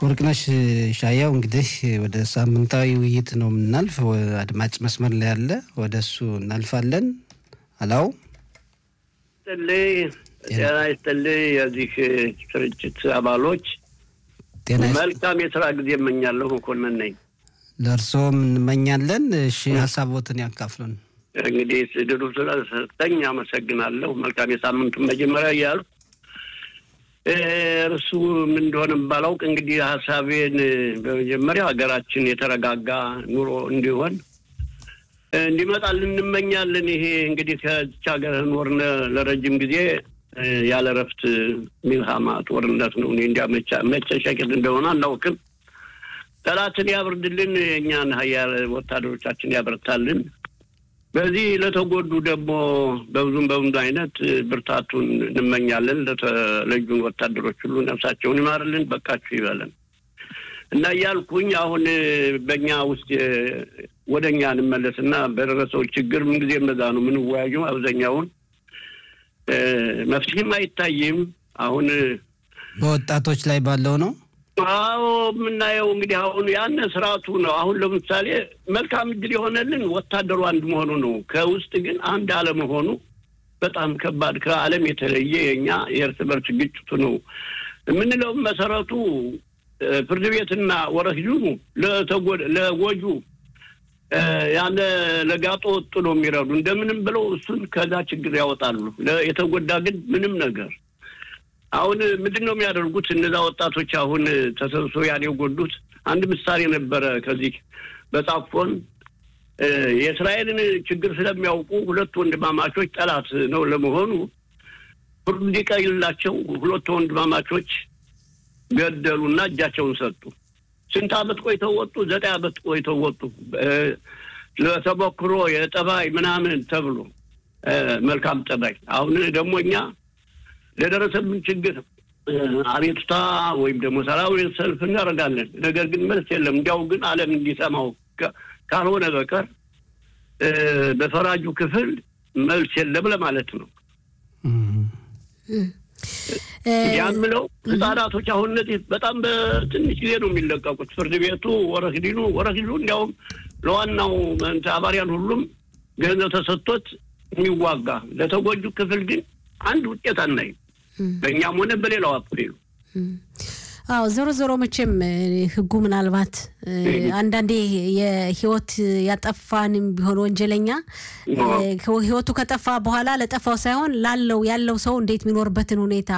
ወርቅነሽ ሻያው እንግዲህ ወደ ሳምንታዊ ውይይት ነው የምናልፍ። አድማጭ መስመር ላይ ያለ ወደሱ እናልፋለን። አላው ጤና ይስጥልኝ የዚህ ስርጭት አባሎች መልካም የሥራ ጊዜ እመኛለሁ። መኮንን ነኝ። ለእርሶም እንመኛለን። እሺ ሐሳቦትን ያካፍሉን። እንግዲህ ድሩ ስለሰጠኝ አመሰግናለሁ። መልካም የሳምንቱ መጀመሪያ እያልኩ እርሱ ምን እንደሆነ ባላውቅ እንግዲህ ሐሳቤን በመጀመሪያ ሀገራችን የተረጋጋ ኑሮ እንዲሆን እንዲመጣልን እንመኛለን። ይሄ እንግዲህ ከዚች ሀገር ኖርነ ለረጅም ጊዜ ያለ ረፍት ሚልሃማ ጦርነት ነው። እንዲያመቻ መጨሸቅት እንደሆነ አናውቅም። ጠላትን ያብርድልን፣ እኛን ሀያል ወታደሮቻችን ያበርታልን። በዚህ ለተጎዱ ደግሞ በብዙ አይነት ብርታቱን እንመኛለን። ለተለዩን ወታደሮች ሁሉ ነፍሳቸውን ይማርልን፣ በቃችሁ ይበለን እና ያልኩኝ አሁን በእኛ ውስጥ ወደኛ እንመለስና በደረሰው ችግር ምን ጊዜ እንደዛ ነው ምን ወያዩ አብዛኛውን መፍትሄም አይታይም። አሁን በወጣቶች ላይ ባለው ነው አዎ ምናየው እንግዲህ አሁን ያን ስርዓቱ ነው። አሁን ለምሳሌ መልካም እድል የሆነልን ወታደሩ አንድ መሆኑ ነው። ከውስጥ ግን አንድ አለመሆኑ በጣም ከባድ ከዓለም የተለየ የኛ የእርስ በርስ ግጭቱ ነው የምንለው። መሰረቱ ፍርድ ቤትና ወረህዩ ለጎጁ ያለ ለጋጦ ወጥ ነው የሚረዱ እንደምንም ብለው እሱን ከዛ ችግር ያወጣሉ። የተጎዳ ግን ምንም ነገር አሁን ምንድነው የሚያደርጉት እነዛ ወጣቶች አሁን ተሰብስበው ያን የጎዱት አንድ ምሳሌ ነበረ። ከዚህ በጻፎን የእስራኤልን ችግር ስለሚያውቁ ሁለት ወንድማማቾች ጠላት ነው ለመሆኑ ፍርድ እንዲቀይላቸው ሁለት ወንድማማቾች ገደሉና እጃቸውን ሰጡ። ስንት ዓመት ቆይተው ወጡ? 9 ዓመት ቆይተው ወጡ። ለተሞክሮ የጠባይ ምናምን ተብሎ መልካም ጠባይ። አሁን ደግሞ እኛ ለደረሰብን ችግር አቤቱታ ወይም ደግሞ ሰላማዊ ሰልፍ እናደርጋለን። ነገር ግን መልስ የለም። እንዲያው ግን ዓለም እንዲሰማው ካልሆነ በቀር በፈራጁ ክፍል መልስ የለም ለማለት ነው። ያምለው ህፃናቶች አሁን እነዚህ በጣም በትንሽ ጊዜ ነው የሚለቀቁት። ፍርድ ቤቱ ወረህዲኑ እንዲያውም ለዋናው ተባባሪያን ሁሉም ገንዘብ ተሰጥቶት የሚዋጋ ለተጎጁ ክፍል ግን አንድ ውጤት አናይም። በእኛም ሆነ በሌላው አጥሪው አዎ ዞሮ መቼም ህጉ ምናልባት አንዳንዴ የህይወት ያጠፋንም ቢሆን ወንጀለኛ ህይወቱ ከጠፋ በኋላ ለጠፋው ሳይሆን ያለው ሰው እንዴት የሚኖርበትን ሁኔታ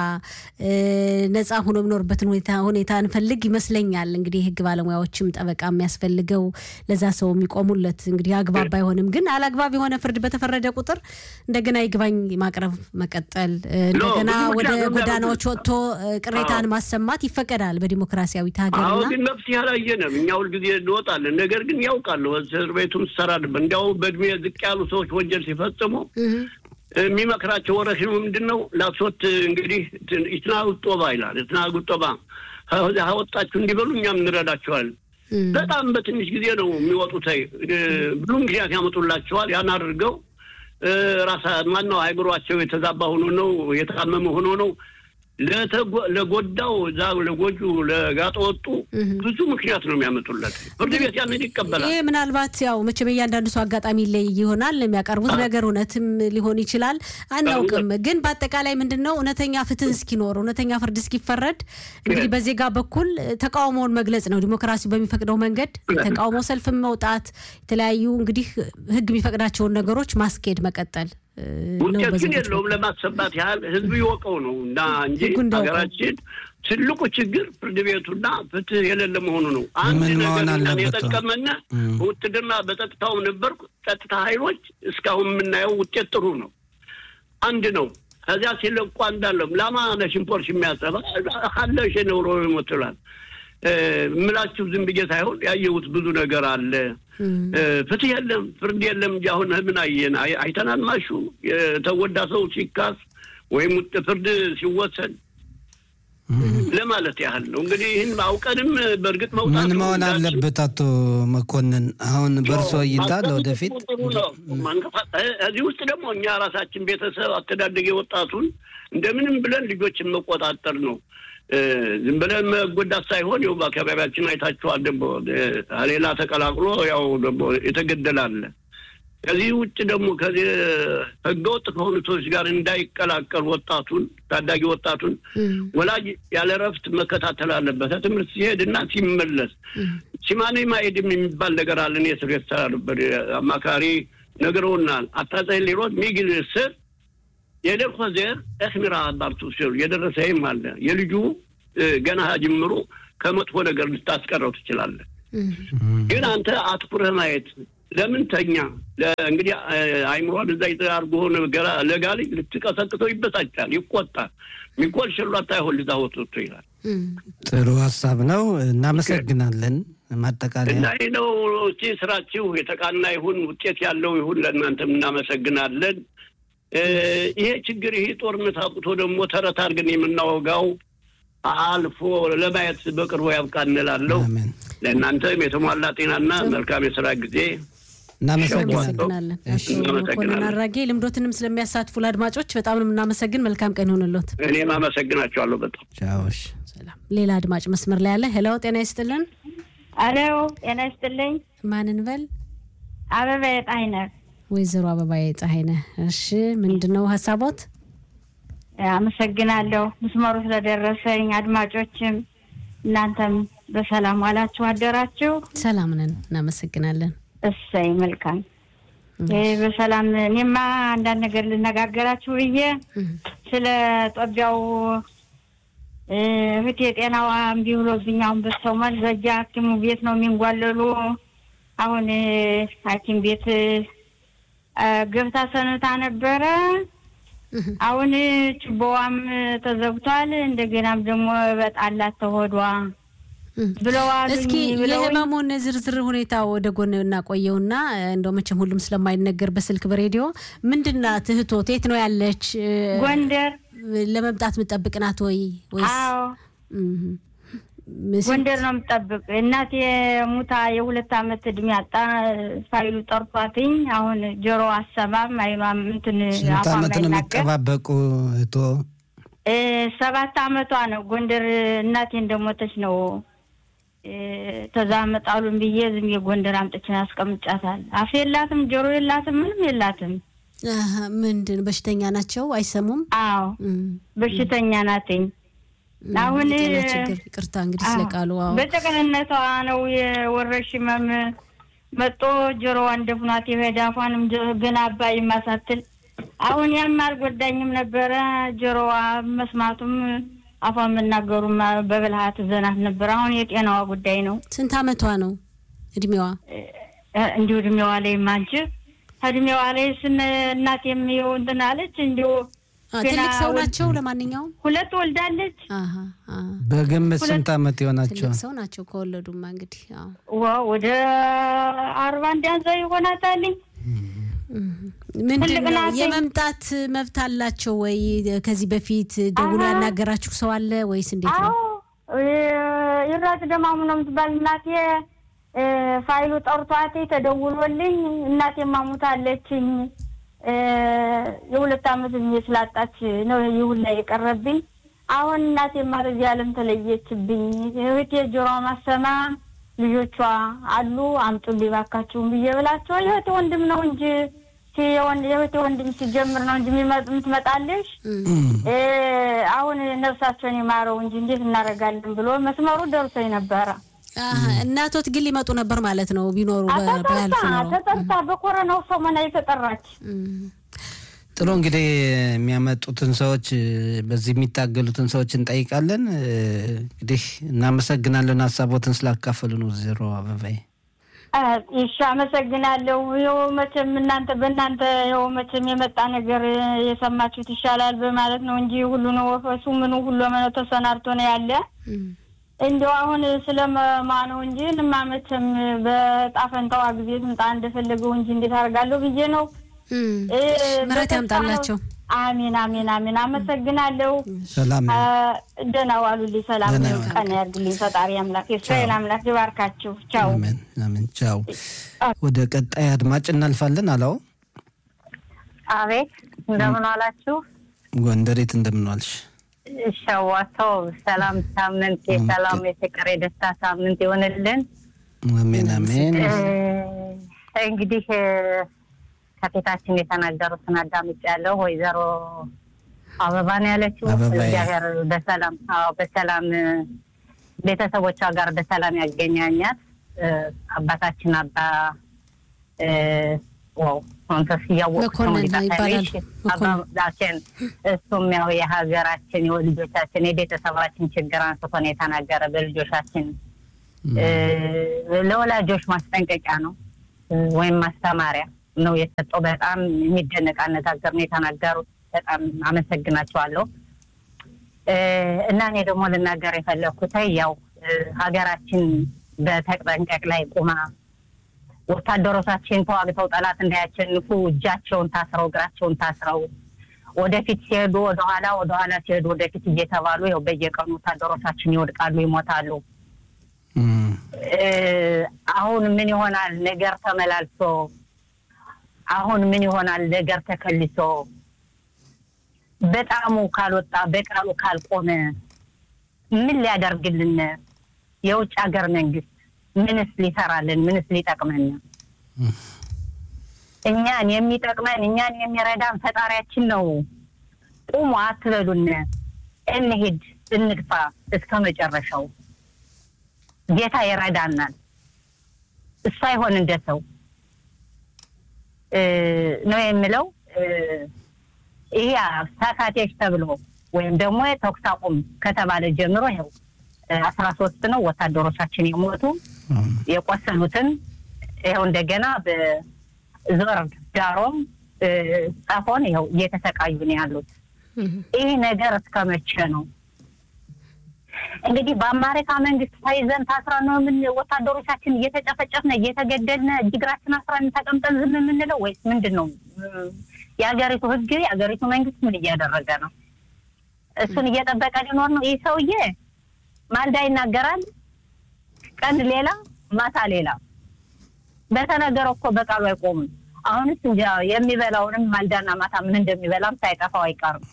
ነፃ ሆኖ የሚኖርበትን ሁኔታ እንፈልግ ይመስለኛል። እንግዲህ ህግ ባለሙያዎችም ጠበቃ የሚያስፈልገው ለዛ ሰው የሚቆሙለት እንግዲህ አግባብ አይሆንም። ግን አላግባብ የሆነ ፍርድ በተፈረደ ቁጥር እንደገና ይግባኝ ማቅረብ መቀጠል እንደገና ወደ ጎዳናዎች ወጥቶ ቅሬታን ማሰማት ይፈቀዳል በዲሞክራሲያዊ ሀገርና ግን መፍትሄ ያላየንም እኛ ሁሉ ጊዜ እንወጣለን። ነገር ግን ያውቃሉ እስር ቤቱን ሰራድ እንዲያው በእድሜ ዝቅ ያሉ ሰዎች ወንጀል ሲፈጽሙ የሚመክራቸው ወረሽኑ ምንድነው ላሶት እንግዲህ ይትናውጦባ ይላል። ይትናውጦባ ሀወጣችሁ እንዲበሉ እኛም እንረዳቸዋል። በጣም በትንሽ ጊዜ ነው የሚወጡት። ብዙ ምክንያት ያመጡላቸዋል። ያን አድርገው ራሳ ማነው አይብሯቸው የተዛባ ሆኖ ነው የታመመ ሆኖ ነው ለጎዳው ዛው ለጎጁ ለጋጦጡ ብዙ ምክንያት ነው የሚያመጡለት። ፍርድ ቤት ያንን ይቀበላል። ይሄ ምናልባት ያው መቼም ያንዳንዱ ሰው አጋጣሚ ላይ ይሆናል የሚያቀርቡት ነገር እውነትም ሊሆን ይችላል አናውቅም። ግን በአጠቃላይ ምንድነው እውነተኛ ፍትህ እስኪኖር እውነተኛ ፍርድ እስኪፈረድ እንግዲህ በዜጋ በኩል ተቃውሞውን መግለጽ ነው ዲሞክራሲ በሚፈቅደው መንገድ ተቃውሞ ሰልፍ መውጣት የተለያዩ እንግዲህ ህግ የሚፈቅዳቸውን ነገሮች ማስኬድ መቀጠል ውጤቱን የለውም ለማሰባት ያህል ህዝብ ይወቀው ነው እና እንጂ ሀገራችን ትልቁ ችግር ፍርድ ቤቱና ፍትህ የሌለ መሆኑ ነው። አንድ ነገር የጠቀመና ውትድርና በጸጥታው ነበርኩ ጸጥታ ኃይሎች እስካሁን የምናየው ውጤት ጥሩ ነው። አንድ ነው። ከዚያ ሲለቁ አንዳለም ለማነ ሽምፖርሽ የሚያጸባ አለሽ ነው ሮሞትላል ምላችሁ ዝም ብዬ ሳይሆን ያየሁት ብዙ ነገር አለ። ፍትህ የለም ፍርድ የለም። አሁን ምን አይተናል ማሹ የተወዳ ሰው ሲካስ ወይም ፍርድ ሲወሰን ለማለት ያህል ነው። እንግዲህ ይሄን አውቀንም በርግጥ መውጣት ምን መሆን አለበት አቶ መኮንን? አሁን በርሶ ይታል ወደፊት እዚህ ውስጥ ደግሞ እኛ ራሳችን ቤተሰብ አስተዳደግ ወጣቱን እንደምንም ብለን ልጆችን መቆጣጠር ነው። ዝም ብለን መጎዳት ሳይሆን ያው በአካባቢያችን አይታችኋል ደግሞ ሌላ ተቀላቅሎ ያው ደግሞ የተገደላል ከዚህ ውጭ ደግሞ ከዚህ ህገወጥ ከሆኑ ሰዎች ጋር እንዳይቀላቀል ወጣቱን ታዳጊ ወጣቱን ወላጅ ያለ ረፍት መከታተል አለበት ትምህርት ሲሄድና ሲመለስ ሲማኔ ማይድም የሚባል ነገር አለ ነው የተፈጠረበት አማካሪ ነገሩናል አጣጣይ ሊሮት ሚግልስ የደርፈዘር እኽምራ ባርቱ ሲል የደረሰይም አለ የልጁ ገና ጅምሩ ከመጥፎ ነገር ልታስቀረው ትችላለህ ግን አንተ አትኩረህ ማየት ለምን ተኛ እንግዲህ አይምሮ እንደዛ ይጣርጎ ነገር ለጋሊ ልትቀሰቅተው ይበሳጫል ይቆጣል ሚቆል ሽሏታ ይሆን ልዛውጥቶ ይላል ጥሩ ሐሳብ ነው እናመሰግናለን ማጠቃለያ እና ነው እቺ ስራችሁ የተቃና ይሁን ውጤት ያለው ይሁን ለእናንተም እናመሰግናለን ይሄ ችግር ይሄ ጦርነት አቁቶ ደግሞ ተረት አድርገን የምናወጋው አልፎ ለማየት በቅርቡ ያብቃንላለሁ ለእናንተም የተሟላ ጤናና መልካም የሥራ ጊዜ እናመሰግናለን ኮነና አራጌ ልምዶትንም ስለሚያሳትፉ ለአድማጮች በጣም ነው እናመሰግን መልካም ቀን ይሁንልዎት እኔም አመሰግናችኋለሁ በጣም ቻውሽ ሰላም ሌላ አድማጭ መስመር ላይ ያለ ሄሎ ጤና ይስጥልን አሎ ጤና ይስጥልኝ ማንን በል አበባዬ ጣይነህ ወይዘሮ አበባዬ ጣይነህ እሺ ምንድነው ሐሳቦት አመሰግናለሁ መስመሩ ስለደረሰኝ አድማጮችም እናንተም በሰላም ዋላችሁ አደራችሁ ሰላም ነን እናመሰግናለን እሰይ መልካም በሰላም እኔማ አንዳንድ ነገር ልነጋገራችሁ ብዬ ስለ ጦቢያው እህቴ ጤናዋ ቢውሎብኛውን በሰሞን በጃ ሐኪሙ ቤት ነው የሚንጓለሉ አሁን ሐኪም ቤት ገብታ ሰነታ ነበረ አሁን ጭቦዋም ተዘግቷል እንደገናም ደግሞ በጣላት ተወዷ ብለዋል እስኪ የህመሙን ዝርዝር ሁኔታ ወደ ጎን እናቆየውና እንደው መቼም ሁሉም ስለማይነገር በስልክ በሬዲዮ ምንድነው እህቶት የት ነው ያለች ጎንደር ለመምጣት መጠብቅናት ወይስ አዎ ጎንደር ነው መጠብቅ እናቴ ሙታ የ2 አመት እድሜ አጣ ፋይሉ ጠርቷትኝ አሁን ጆሮ አሰማም አይኗም እንትን አፋም ላይ ተጠባበቁ እቶ 7 አመቷ ነው ጎንደር እናቴ እንደሞተች ነው ተዛመጣሉን ብዬ ዝም የጎንደር አምጥቼን አስቀምጫታል አፍ የላትም ጆሮ የላትም ምንም የላትም ምንድን በሽተኛ ናቸው አይሰሙም አዎ በሽተኛ ናትኝ አሁን ችግር ይቅርታ እንግዲህ ስለቃሉ አዎ በተቀነነቷ ነው የወረሽመም መጥቶ ጆሮዋ እንደፍናት ይሄዳፋንም ገና አባይ ማሳተል አሁን ያማል ጎዳኝም ነበር ጆሮዋ መስማቱም አፋም መናገሩም በበልሃት ዘናት ነበር አሁን የጤናዋ ጉዳይ ነው ስንት አመቷ ነው እድሜዋ እንዲሁ እድሜዋ ላይ ማንጭ እድሜዋ ላይ እናቴም ይወንደናለች እንዲሁ ትልቅ ሰው ናቸው ለማንኛውም 2 ወልዳለች በግምት ስንት አመት ይሆናቸው ትልቅ ሰው ናቸው ከወለዱማ እንግዲህ አዎ ወደ 40 ያንዛ ይሆናታል ምንድነው የመምጣት መብት አላቸው ወይ ከዚህ በፊት ደውሎ ያናገራችሁ ሰው አለ ወይስ እንዴት ነው ይራስ ደማሙ ነው ምትባል እናቴ ፋይሉ ጠርቷት ተደውሎልኝ እናቴ ማሙታለችኝ የ2 አመት እየስላጣች ነው ይሁን ላይ የቀረብኝ አሁን እናቴ ማረጅ ዓለም ተለየችብኝ እህቴ ጆሮ ማሰማ ልጆቿ አሉ አምጡልኝ ባካችሁ ብየብላቸው የህት ወንድም ነው እንጂ የህት ወንድም ሲጀምር ነው እንጂ ምትመጣለሽ አሁን ነፍሳቸውን ይማረው እንጂ እንዴት እናረጋለን ብሎ መስመሩ ደርሶኝ ነበር እናቶት ግን ሊመጡ ነበር ማለት ነው ቢኖሩ በያልፍ ነው ተጠርታ በኮሮናው ሰሞን አይተጠራች ጥሩ እንግዲህ የሚያመጡትን ሰዎች በዚህ የሚታገሉትን ሰዎች እንጠይቃለን እንግዲህ እናመሰግናለን ሐሳቦትን ስላካፈሉ ነው ዜሮ አበባይ እሺ አመሰግናለሁ ይኸው መቼም እናንተ በእናንተ ይኸው መቼም የመጣ ነገር የሰማችሁት ይሻላል በማለት ነው እንጂ ሁሉ ነው ወፈሱ ምኑ ሁሉ ነው ተሰናርቶ ነው ያለ እንደው አሁን ስለማነው እንጂ ለማመተም በጣፈንታው ጊዜ እንጣ እንደፈለገው እንጂ እንዴት አርጋለሁ ብዬ ነው ምረት ያምጣላችሁ አሜን አሜን አሜን አመሰግናለሁ ሰላም ደህና ዋሉልኝ ሰላም ቀን ያርግልኝ ፈጣሪ አምላክ እስራኤል አምላክ ይባርካችሁ ቻው አሜን አሜን ቻው ወደ ቀጣይ አድማጭ እናልፋለን አላው አቤት እንደምን ዋላችሁ ጎንደሬት እንደምን ዋልሽ ሻዋቶ ሰላም ሳምንት የሰላም የፍቅር የደስታ ሳምንት ይሆንልን አሜን አሜን እንግዲህ ከፊታችን የተናገሩትን አዳምጫለሁ ወይዘሮ አበባን ያለችው እግዚአብሔር በሰላም ቤተሰቦቿ ጋር በሰላም ያገኛኛት አባታችን አባ አንተስ ያወቁት ይባላል አባታችን እሱም ያው የሀገራችን የልጆቻችን የቤተሰባችን ችግር አንስቶ ነው የተናገረ በልጆቻችን ለወላጆች ማስጠንቀቂያ ነው ወይም ማስተማሪያ ነው የሰጠው በጣም የሚደነቅ አነጋገር ነው የተናገሩት በጣም አመሰግናቸዋለሁ እና እኔ ደግሞ ልናገር የፈለኩት ያው ሀገራችን በተጠንቀቅ ላይ ቆማ ወታደሮቻችን ተዋግተው ጠላት እንዳያቸንፉ እጃቸውን ታስረው እግራቸውን ታስረው ወደፊት ሲሄዱ ወደኋላ ሲሄዱ ወደፊት እየተባሉ ያው በየቀኑ ወታደሮቻችን ይወድቃሉ ይሞታሉ አሁን ምን ይሆናል ነገር ተመላልሶ አሁን ምን ይሆናል ነገር ተከልሶ በጣም ካልወጣ በቃሉ ካልቆመ ምን ሊያደርግልን የውጭ ሀገር መንግስት ምንስ ሊሰራልን ምንስ ሊጠቅመን እኛን የሚጠቅመን እኛን የሚረዳን ፈጣሪያችን ነው ቁሙ አትበሉን እንሂድ እንግፋ እስከ መጨረሻው ጌታ ይረዳናል እሱ አይሆን እንደሰው ነው የሚለው ይሄ ሳካቴሽ ተብሎ ወይም ደግሞ ተኩስ አቁም ከተባለ ጀምሮ ይሄው 13 ነው ወታደሮቻችን የሞቱ የቆሰሉትን ይሄው እንደገና በዞር ዳሮም ጻፎን ይሄው እየተሰቃዩ ነው ያሉት ይሄ ነገር እስከመቼ ነው እንግዲህ በአሜሪካ መንግስት ታይዘን ታስረን ነው ምን ወታደሮቻችን እየተጨፈጨፍነ እየተገደልነ እጅግራችን አስረን ተቀምጠን ዝም ምንለው ወይስ ምንድነው ያገሪቱ ህግ ያገሪቱ መንግስት ምን እያደረገ ነው እሱን እየተጠበቀ ሊኖር ነው ይሄ ሰውዬ ማልዳ ይናገራል ቀን ሌላ ማታ ሌላ በተነገረው እኮ በቃሉ አይቆምም አሁንስ እንጃ የሚበላውንም ማልዳና ማታ ምን እንደሚበላም ሳይጠፋው አይቀርም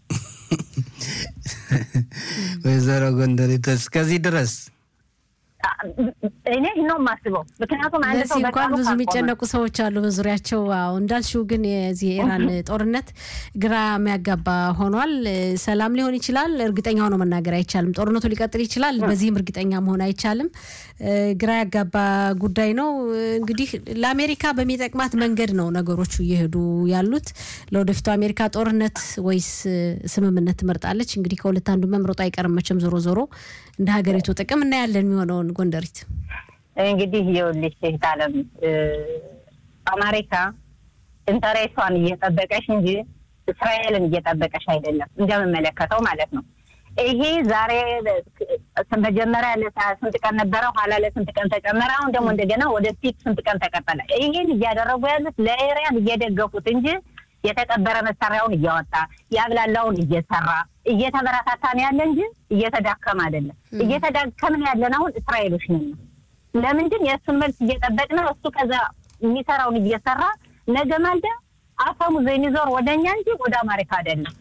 ወይዘሮ ጎንደሪት እስከዚህ ድረስ እኔ ነው ማስበው ምክንያቱም አንድ ሰው በቃሉ ብዙ የሚጨነቁ ሰዎች አሉ በዙሪያቸው እንዳልሽው ግን የዚህ ኢራን ጦርነት ግራ የሚያጋባ ሆኗል ሰላም ሊሆን ይችላል እርግጠኛ ሆኖ መናገር አይቻልም ጦርነቱ ሊቀጥል ይችላል በዚህም እርግጠኛ መሆን አይቻልም ግራ ያጋባ ጉዳይ ነው እንግዲህ ለአሜሪካ በሚጠቅማት መንገድ ነው ነገሮቹ እየሄዱ ያሉት ለወደፊቱ አሜሪካ ጦርነት ወይስ ስምምነት ትመርጣለች እንግዲህ ከሁለት አንዱ መምረጡ አይቀርም መቼም ዞሮ እንደ ሀገሪቱ ጥቅም እና ያለን የሚሆነው ጎንደሪት እንግዲህ ይኸውልሽ ታለም አሜሪካ ኢንተረስቷን እየጠበቀሽ እንጂ እስራኤልን እየጠበቀሽ አይደለም እንደምመለከተው ማለት ነው ይሄ ዛሬ መጀመሪያ ለስንት ቀን ነበረ ኋላ ለስንት ቀን ተጨመረ አሁን ደግሞ እንደገና ወደ ፊት ስንት ቀን ተቀጠለ ይሄን እያደረጉ ያሉት ለኢራን እየደገፉት እንጂ የተቀበረ መሳሪያውን እያወጣ ያብላላውን እየሰራ እየተበራታታን ያለ እንጂ እየተዳከመ አይደለም እየተዳከመን ያለና አሁን እስራኤሎች ነን ለምንድን የእሱን መልስ እየጠበቅን እሱ ከዛ የሚሰራውን እየሰራ ነገ ማልዳ አፈሙ ዘይኒዞር ወደኛ እንጂ ወደ አሜሪካ አይደለም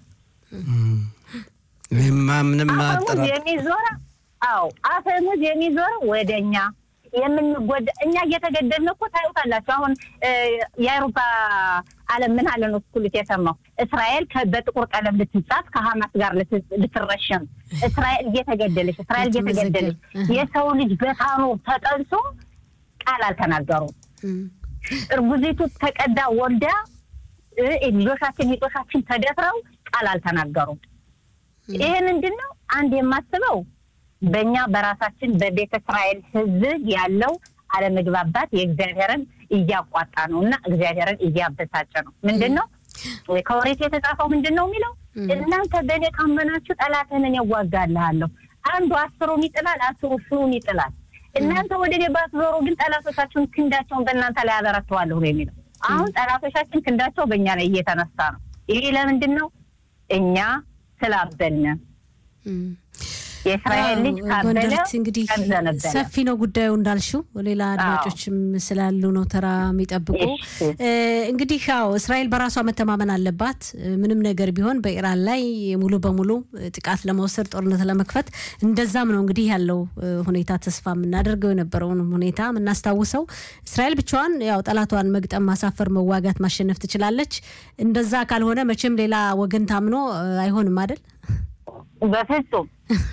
ምንም ማጥራት የሚዞር አፈሙ የሚዞር ወደኛ የምንጎዳ እኛ እየተገደልን እኮ ታዩታላችሁ አሁን የአውሮፓ ዓለም ምን አለ ነው ስኩልት የሰማው እስራኤል በጥቁር ቀለም ልትጻፍ ከሐማስ ጋር ልትረሸም እስራኤል እየተገደለች የሰው ልጅ በታኑ ተጠልሶ ቃል አልተናገሩም እርጉዚቱ ተቀዳ ወልዳ ልጆቻችን ተደፍረው ቃል አልተናገሩም ይሄ ምንድነው አንድ የማስበው በእኛ በራሳችን በቤተ እስራኤል ህዝብ ያለው አለመግባባት የእግዚአብሔርን እያቋጣ ነውና እግዚአብሔርን እያበሳጨ ነው ምንድነው ከወሬት የተጻፈው ምንድነው የሚለው እናንተ በእኔ ካመናችሁ ጠላትህን ያዋጋልሃለሁ አንዱ 10 ይጥላል 10 ይጥላል እናንተ ወደኔ ባትዞሩ ግን ጠላቶቻችሁን ክንዳቸውን በእናንተ ላይ ያበረታዋለሁ ነው የሚለው አሁን ጠላቶቻችን ክንዳቸው በእኛ ላይ እየተነሳ ነው ይሄ ለምንድነው እኛ ስላበልነ የእስራኤል ልጅ ካበለ እንግዲህ ሰፊ ነው ጉዳዩ እንዳልሽው ሌላ አድማጮችም ስላሉ ነው ተራ የሚጠብቁ እንግዲህ እስራኤል በራሷ መተማመን አለባት ምንም ነገር ቢሆን በኢራን ላይ ሙሉ በሙሉ ጥቃት ለመውሰድ ጦርነት ለመክፈት እንደዛም ነው እንግዲህ ያለው ሁኔታ ተስፋ የምናደርገው የነበረው ሁኔታ እናስታውሰው እስራኤል ብቻዋን ያው ጠላቷን መግጠም ማሳፈር መዋጋት ማሸነፍ ትችላለች እንደዛ ካልሆነ መቼም ሌላ ወገን ታምኖ አይሆንም አይደል በፍጹም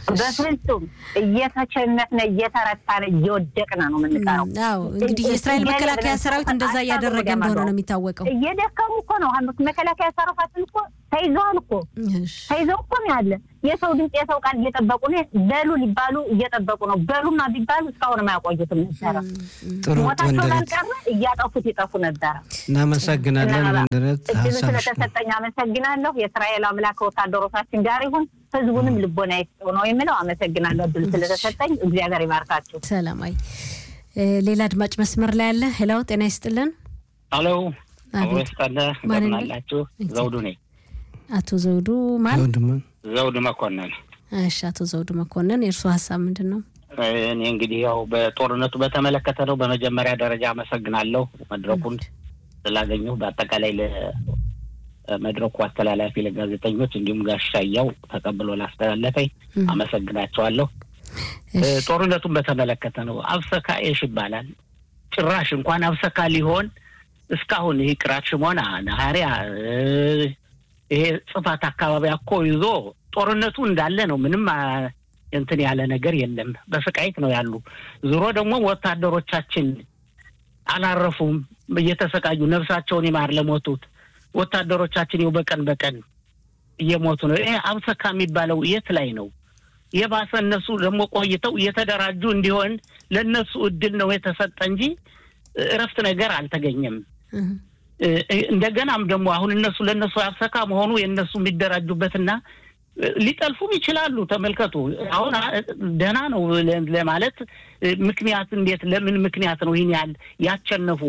እየተቸነፍነ እየተረታነ እየወደቅና ነው የምንቀረው አዎ እንግዲህ የእስራኤል መከላከያ ሰራዊት እንደዛ ያደረገ እንደሆነ ነው የሚታወቀው እየደከሙ እኮ ነው መከላከያ ሰራዊት እኮ ተይዘዋል እኮ ነው ያለ የሰው ድምጽ የሰው ቃል እየጠበቁ ነው በሉ ሊባሉ እየጠበቁ ነው በሉማ ቢባሉ እስካሁን ማያቆዩትም ነበር ጥሩ ወንደረት እያጠፉት ይጠፉ ነበር እናመሰግናለን ወንደረት ስለተሰጠኝ አመሰግናለሁ የእስራኤል አምላክ ወታደሮቻችን ጋር ይሁን ህዝቡንም ልቦና ይስጠው ነው የሚለው አመሰግናለሁ ድል ስለተሰጠኝ እግዚአብሔር ይባርካችሁ ሰላማይ ሌላ አድማጭ መስመር ላይ ያለ ሄሎ ጤና ይስጥልን ሄሎ አወስታለ ማናላችሁ ዘውዱ ነኝ አቶ ዘውዱ ማን ዘውዱ መኮንን እሺ አቶ ዘውዱ መኮንን የእርሱ ሐሳብ ምንድነው እኔ እንግዲህ ያው በጦርነቱ በተመለከተ ነው በመጀመሪያ ደረጃ አመሰግናለሁ መድረኩን ስላገኘሁ በአጠቃላይ ለመድረኩ አስተላላፊ ለጋዜጠኞች እንዲሁም ጋሻያው ተቀብሎ ላስተላለፈኝ አመሰግናቸዋለሁ ጦርነቱን በተመለከተ ነው አብሰካኤሽ ይባላል ጭራሽ እንኳን አብሰካ ሊሆን እስካሁን ይሄ ቅራት ሽሞና ናሪያ ይሄ ጽፋት አካባቢ አኮ ይዞ ጦርነቱ እንዳለ ነው ምንም እንትን ያለ ነገር የለም በስቃይት ነው ያሉ ዙሮ ደግሞ ወታደሮቻችን አላረፉም እየተሰቃዩ ነፍሳቸውን ይማር ለሞቱት ወታደሮቻችን በቀን እየሞቱ ነው ይሄ አብሰካ የሚባለው የት ላይ ነው የባሰ እነሱ ደግሞ ቆይተው እየተደራጁ እንዲሆን ለነሱ እድል ነው የተሰጠ እንጂ እረፍት ነገር አልተገኘም እንደገናም ደግሞ አሁን እነሱ ለነሱ አብሰካ መሆኑ የነሱ የሚደራጁበትና ሊጠልፉም ይችላሉ ተመልከቱ አሁን ደህና ነው ለማለት ምክንያት እንዴት ለምን ምክንያት ነው ይሄን ያህል ያቸነፉ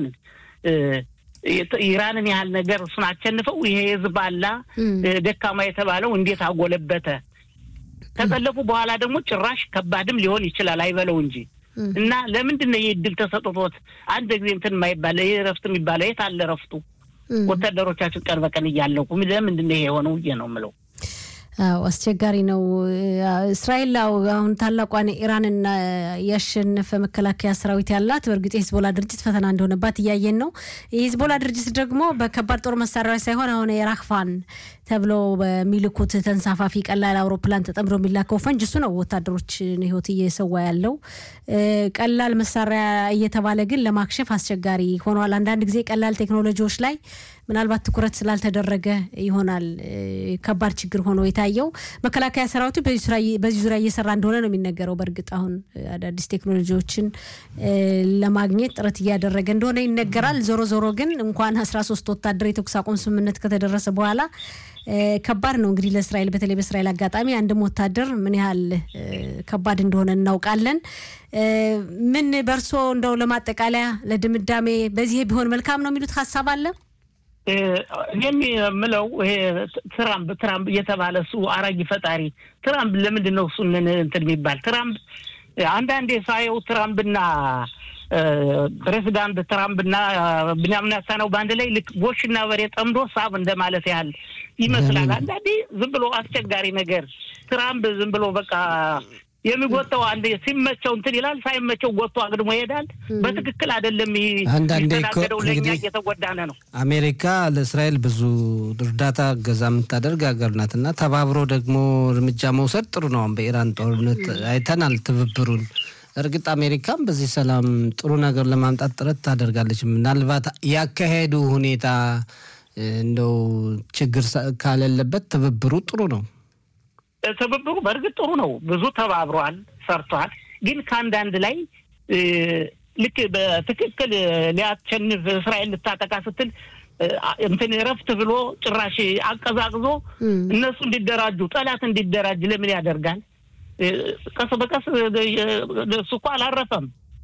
ኢራንን ያህል ነገር እሱን አቸንፈው ይሄ ህዝባላ ደካማ የተባለው እንዴት አጎለበተ ተጠለፉ በኋላ ደግሞ ጭራሽ ከባድም ሊሆን ይችላል አይበለው እንጂ እና ለምንድን ነው ይድል ተሰጥቶት አንድ ጊዜ እንትን ማይባል ይረፍት የሚባል የት አለ ረፍቱ ወታደሮቻችን ቀን በቀን ያያለቁ ለምንድን ነው ይሄ ሆነው ነው ምለው አስቸጋሪ ነው እስራኤል አሁን ታላቋን ኢራንን ያሸነፈ መከላከያ ሰራዊት ያላት በርግጥ የሂዝቦላ ድርጅት ፈተና እንደሆነባት ያያየን ነው የሂዝቦላ ድርጅት ደግሞ በከባድ ጦር መሳሪያዎች ሳይሆን አሁን የራክፋን ተብሎ በሚልኩት ተንሳፋፊ ቀላል አውሮፕላን ተጠምዶ የሚላከው ፈንጅ እሱ ነው ወታደሮችን ህይወት እየሰዋ ያለው ቀላል መሳሪያ እየተባለ ግን ለማክሸፍ አስቸጋሪ ሆኗል አንዳንድ ጊዜ ቀላል ቴክኖሎጂዎች ላይ ምናልባት ትኩረት ስላልተደረገ ይሆናል ከባድ ችግር ሆኖ የታየው መከላከያ ሰራዊቱ በዚህ ዙሪያ እየሰራ እንደሆነ ነው የሚነገረው በርግጥ አሁን አዳዲስ ቴክኖሎጂዎችን ለማግኘት ጥረት እያደረገ እንደሆነ ይነገራል ዞሮ ግን እንኳን 13 ወታደር የተኩስ አቁም ስምምነት ከተደረሰ በኋላ ከባድ ነው እንግዲህ ለእስራኤል በተለይ በእስራኤል አጋጣሚ አንድም ወታደር ምን ያህል ከባድ እንደሆነ እናውቃለን ምን በርሶ እንደው ለማጠቃለያ ለድምዳሜ በዚህ ቢሆን መልካም ነው የሚሉት ሐሳብ አለ እኔም የምለው ይሄ ትራምፕ የተባለ እሱ አራጊ ፈጣሪ ትራምፕ ለምንድን ነው እሱን እንትን የሚባል ትራምፕ አንዳንዴ ሳየው ትራምፕና ፕሬዝዳንት ትራምፕና ብንያምን ያሳነው ባንድ ላይ ልክ ቦሽና በሬ ጠምዶ ሳብ እንደማለት ያህል ይመስላል አንዳንዴ ዝም ብሎ አስቸጋሪ ነገር ትራምፕ ዝም ብሎ በቃ የሚጎተው አንዴ ሲመቸው እንትን ይላል ሳይመቸው ጎቶ አግድሞ ይሄዳል በትክክል አይደለም ይተናገደው ለኛ እየተጎዳነ ነው አሜሪካ ለእስራኤል ብዙ እርዳታ ገዛም ታደርግ አገርናትና ተባብሮ ደግሞ እርምጃ መውሰድ ጥሩ ነው በኢራን ጦርነት አይተናል ትብብሩን እርግጥ አሜሪካም በዚህ ሰላም ጥሩ ነገር ለማምጣት ጥረት ታደርጋለች ምናልባት ያካሄዱ ሁኔታ እንደው ችግር ካለለበት ትብብሩ ጥሩ ነው ተበብሩ በርግጥ ጥሩ ነው ብዙ ተባብሯል ሰርቷል ግን ካንዳንድ ላይ ልክ በትክክል ሊያቸንፍ እስራኤል ልታጠቃ ስትል እንትን ረፍት ብሎ ጭራሽ አቀዛቅዞ እነሱ እንዲደራጁ ጠላት እንዲደራጅ ለምን ያደርጋል ቀስ በቀስ እሱ አላረፈም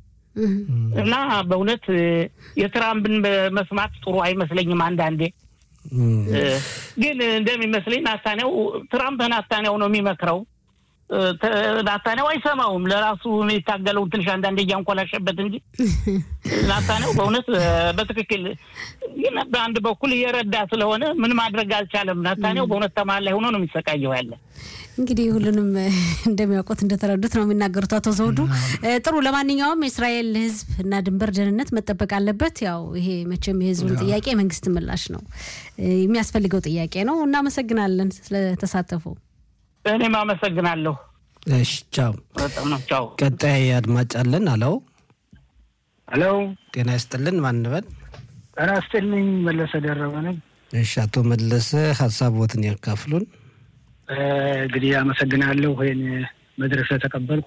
እና በእውነት የትራምፕን መስማት ጥሩ አይመስለኝም አንዳንዴ ግን እንደሚመስለኝ ናታንያው ትራምፕ ናታንያው ነው የሚመክረው ናታኔው አይሰማውም ለራሱ የሚታገለው ትንሽ አንዳንዴ ያንቆላሸበት እንጂ ናታኔው በእውነት በትክክል ግን በአንድ በኩል እየረዳ ስለሆነ ምን ማድረግ አልቻለም ናታኔው በእውነት ተማል ላይ ሆኖ ነው የሚሰቃየው ያለ እንግዲህ ሁሉንም እንደሚያውቁት እንደተረዱት ነው የሚናገሩት አቶ ዘውዱ ጥሩ ለማንኛውም እስራኤል ህዝብ እና ድንበር ደህንነት መጠበቅ አለበት ያው ይሄ መቼም የህዝቡን ጥያቄ መንግስት ምላሽ ነው የሚያስፈልገው ጥያቄ ነው እና መሰግናለን ስለተሳተፉ እኔም አመሰግናለሁ እሺ ቻው በጣም ነው ቻው ቀጣይ አድማጭ አለን ሄሎ ጤና ይስጥልን ማን ነበር ጤና ይስጥልኝ መለሰ ደረበ ነኝ እሺ አቶ መለሰ ሐሳቦትን ያካፍሉን እንግዲህ አመሰግናለሁ ወይን መድረሻ ተቀበልኩ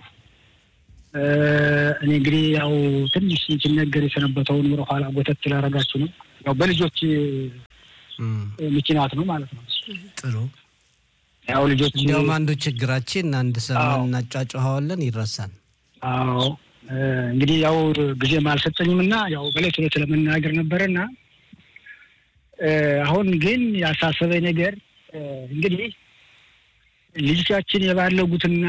እኔ እንግዲህ ያው ትንሽ ሲነገር የሰነበተውን ወደ ኋላ ጎተት ስላረጋችሁ ነው ያው በልጆች ምክንያት ነው ማለት ነው ጥሩ ያው ልጆች ነው አንዱ ችግራችን አንድ ሰሞን እናጫጫዋለን ይረሳል አዎ እንግዲህ ያው ጊዜ ማልሰጠኝምና ያው በለቱ ለመናገር ነበርና አሁን ግን ያሳሰበኝ ነገር እንግዲህ ልጆቻችን የባለጉትና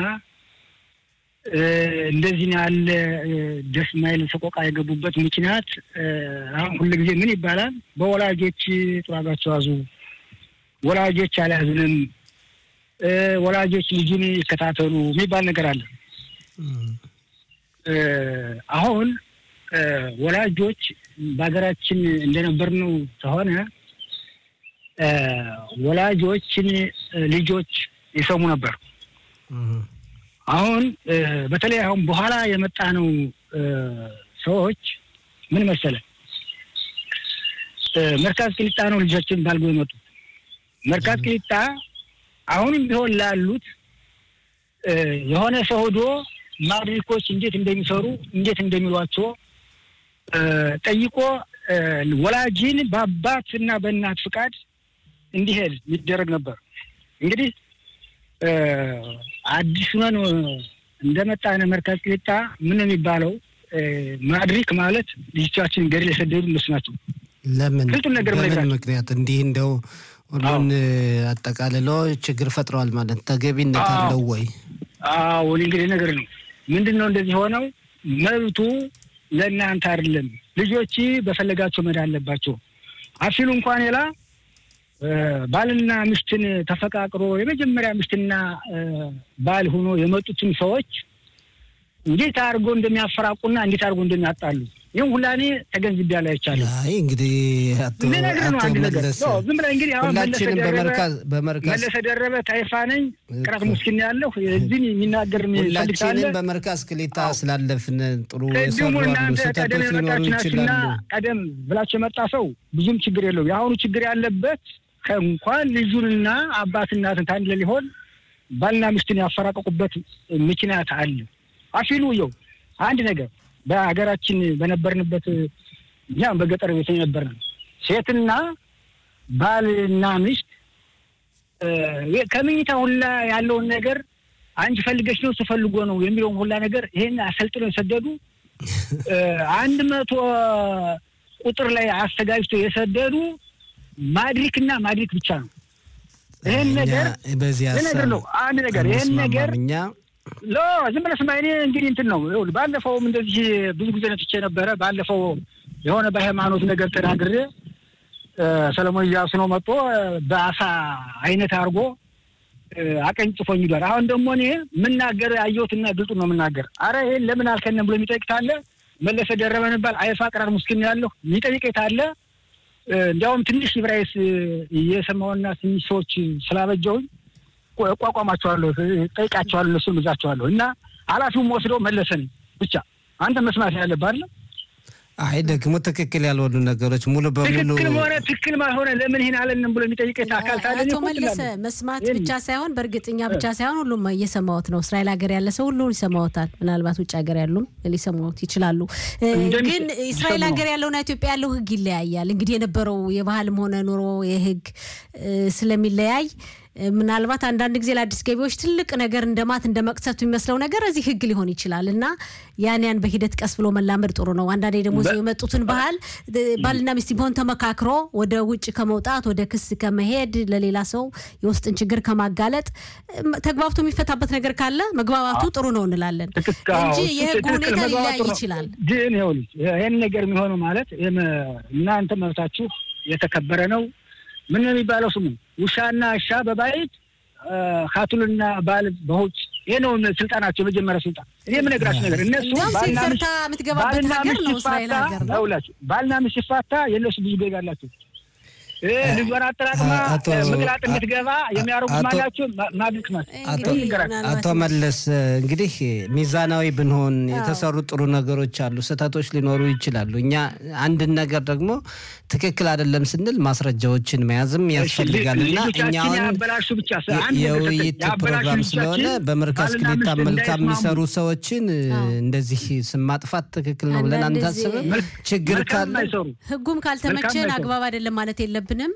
እንደዚህ ያለ ደስ ማይል ሰቆቃ የገቡበት ምክንያት አሁን ሁሉ ጊዜ ምን ይባላል በወላጆች ጥራጋቸው አዙ ወላጆች አላዝንም ወላጆች ልጅን ይከታተሉ የሚባል ነገር አለ አሁን ወላጆች በአገራችን እንደነበርነው ተሆነ ወላጆችን ልጆች ይሰሙ ነበር አሁን በተለይ አሁን በኋላ የመጣ ነው ሰዎች ምን መሰለ መርካዝ ቅሊጣ ነው ልጆችን ባልጎ የመጡ መርካዝ ቅሊጣ አሁንም ቢሆን ላሉት የሆነ ሰው ሆዶ ማድሪኮች እንዴት እንደሚሰሩ እንዴት እንደሚሏቸው ጠይቆ ወላጅን በአባትና በእናት ፍቃድ እንዲሄድ ይደረግ ነበር እንግዲህ አዲስ ነው እንደመጣነ መርካዝ ቅሊጣ ምን የሚባለው ማድሪክ ማለት ልጆቻችን ገደል የሰደዱ መስናቸው ለምን ምክንያት እንዲህ እንደው ሁሉን አጠቃልሎ ችግር ፈጥሯል ማለት ተገቢነት አለው ወይ አዎ እንግዲህ ነገር ነው ምንድነው እንደዚህ ሆነው መብቱ ለእናንተ አይደለም ልጆች በፈለጋቸው መዳ አለባቸው አፊሉ እንኳን ይላ ባልና ሚስትን ተፈቃቅሮ የመጀመሪያ ሚስትና ባል ሆኖ የመጡትን ሰዎች እንዴት አርጎ እንደሚያፈራቁና እንዴት አርጎ እንደሚያጣሉ ይሁን ሁላኔ ተገንዝቤያለሁ አይቻለሁ አይ እንግዲህ አቶ መለሰ ዝም ብለህ እንግዲህ አሁን በመርካዝ መለሰ ደረበ ታይፋ ነኝ ቅራት ሙስኪን ያለው እዚህ የሚናገር ሁላችንም በመርካዝ ቅሊጣ ስላለፍን ጥሩ የሰራው ሰተቶች ሊኖሩ ይችላሉ ቀደም ብላችሁ መጣ ሰው ብዙም ችግር የለው ያሁኑ ችግር ያለበት እንኳን ልጁንና አባትና እናትን ላይ ሊሆን ባልና ሚስትን ያፈራቀቁበት ምክንያት አለ አፊሉ ይው አንድ ነገር በአገራችን በነበርንበት ያን በገጠር ቤት ነበርና ሴትና ባልና ሚስት ከመኝታ ሁላ ያለውን ነገር አንቺ ፈልገሽ ነው ተፈልጎ ነው የሚለው ሁላ ነገር ይሄን አሰልጥነው ሰደዱ 100 ቁጥር ላይ አስተጋጅቶ የሰደዱ ማድሪክና ማድሪክ ብቻ ነው ይሄን ነገር በዚያ ነው አንድ ነገር ይሄን ነገር ሎ ዝም ብለህ ስማኝ እንግዲህ እንትን ነው ባለፈውም እንደዚህ ብዙ ጊዜ ነጥቼ ነበር ባለፈው የሆነ በሃይማኖት ነገር ተናግሬ ሰለሞን ያሱ ነው መጥቶ በአሳ አይነት አርጎ አቀንጭፎኝ ይላል አሁን ደግሞ እኔ ምናገር አየሁትና ግልጡ ነው ምናገር አረ ይሄን ለምን አልከነም ብሎ የሚጠይቅታለ መለሰ ደረበን ባል አይፋ ቅራር ሙስኪን ያለው የሚጠይቅታለ እንዲያውም ትንሽ ኢብራይስ እየሰማውና ትንሽ ሰዎች ስላበጀው ቋቋማቸዋለሁ ጠይቃቸዋለሁ እነሱ ምዛቸዋለሁ እና አላፊውም ወስደው መለሰን ብቻ አንተ መስማት ያለብህ አይደል አይ ደግሞ ትክክል ያልሆኑ ነገሮች ሙሉ በሙሉ ትክክል ማሆነ ለምን ይሄን አለንም ብሎ የሚጠይቀት አካል ታለኝ እኮ መለሰ መስማት ብቻ ሳይሆን በርግጥኛ ብቻ ሳይሆን ሁሉም እየሰማውት ነው እስራኤል ሀገር ያለ ሰው ሁሉ ይሰማውታል ምናልባት ውጭ ሀገር ያሉም ሊሰማውት ይችላሉ ግን እስራኤል ሀገር ያለውና ኢትዮጵያ ያለው ህግ ይለያያል እንግዲህ የነበረው የባህልም ሆነ ኑሮ የህግ ስለሚለያይ ምናልባት አንዳንድ ጊዜ ለአዲስ ገቢዎች ትልቅ ነገር እንደማት እንደመቅሰቱ የሚመስለው ነገር እዚህ ህግ ሊሆን ይችላልና ያን በሂደት ቀስ ብሎ መላመድ ጥሩ ነው። አንዳንዴ ደግሞ የመጡትን ባህል ባልና ሚስት ቢሆን ተመካክሮ ወደ ውጭ ከመውጣት ወደ ክስ ከመሄድ ለሌላ ሰው የውስጥን ችግር ከማጋለጥ ተግባብቶ የሚፈታበት ነገር ካለ መግባባቱ ጥሩ ነው እንላለን እንጂ የህግ ሁኔታ ሊለያይ ይችላል። ግን ይሄን ነገር የሚሆነው ማለት እናንተ መብታችሁ የተከበረ ነው። ምን የሚባለው ስሙ ውሻና አሻ በባይት ኻቱልና ባል በውጭ የነው ስልጣናቸው የመጀመሪያ ስልጣን እኔ ምን ነግራችሁ ነገር እነሱ ባልና ሚስት የምትገባበት ሀገር ነው እስራኤል ሀገር ነው። ባልና ሚስት ሲፋታ የነሱ ብዙ ቤት አላቸው። ልጅዋን አጠራቅማ ምክራጥ እንድትገባ የሚያደርጉት ማላቸው ማግልክ ናቸው። አቶ መለስ እንግዲህ ሚዛናዊ ብንሆን የተሰሩ ጥሩ ነገሮች አሉ፣ ስህተቶች ሊኖሩ ይችላሉ። እኛ አንድ ነገር ደግሞ ትክክል አይደለም ስንል ማስረጃዎችን መያዝም ያስፈልጋልና እኛውን የውይይት ፕሮግራም ስለሆነ በመርካዝ ክሊታ መልካም የሚሰሩ ሰዎችን እንደዚህ ስም ማጥፋት ትክክል ነው ብለን አንታስብም። ችግር ካለ ህጉም ካልተመቸን አግባብ አይደለም ማለት የለብንም።